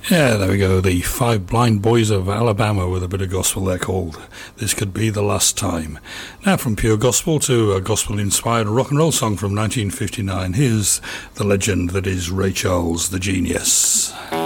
Yeah, there we go. The Five Blind Boys of Alabama with a bit of gospel they're called. This Could Be the Last Time. Now from pure gospel to a gospel-inspired rock and roll song from 1959. Here's the legend that is Ray Charles, the Genius.